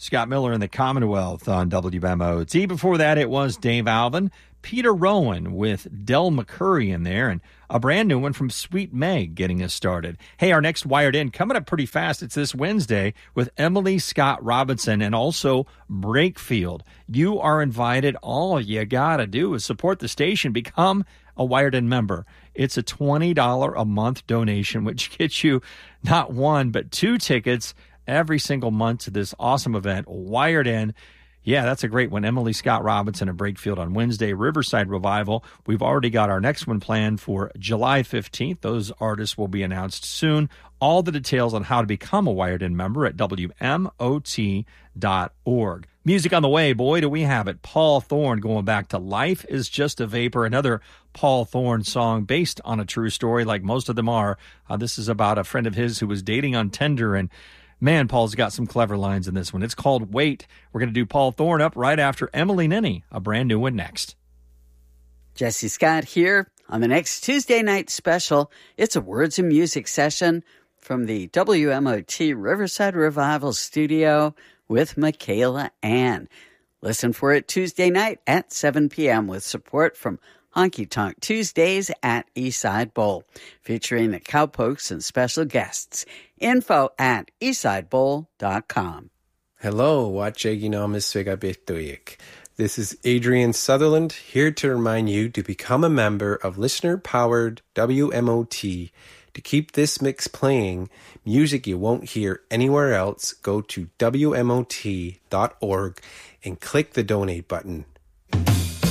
Scott Miller in the Commonwealth on WMOT. Before that, it was Dave Alvin, Peter Rowan with Del McCurry in there, and a brand new one from Sweet Meg getting us started. Hey, our next Wired In coming up pretty fast. It's this Wednesday with Emily Scott Robinson and also Brakefield. You are invited. All you got to do is support the station, become a Wired In member. It's a $20 a month donation, which gets you not one, but 2 tickets every single month to this awesome event, Wired In. Yeah, that's a great one. Emily Scott Robinson and Brakefield on Wednesday. Riverside Revival. We've already got our next one planned for July 15th. Those artists will be announced soon. All the details on how to become a Wired In member at WMOT.org. Music on the way. Boy, do we have it. Paul Thorne going back to Life is Just a Vapor, another Paul Thorne song based on a true story like most of them are. This is about a friend of his who was dating on Tinder, and man, Paul's got some clever lines in this one. It's called Wait. We're going to do Paul Thorne up right after Emily Ninny, a brand new one next. Jesse Scott here on the next Tuesday night special. It's a Words and Music session from the WMOT Riverside Revival studio with Michaela Ann. Listen for it Tuesday night at 7 p.m. with support from Honky Tonk Tuesdays at Eastside Bowl, featuring the Cowpokes and special guests. Info at eastsidebowl.com. Hello, Wacheginamis. This is Adrian Sutherland, here to remind you to become a member of listener-powered WMOT. To keep this mix playing, music you won't hear anywhere else, go to WMOT.org and click the donate button.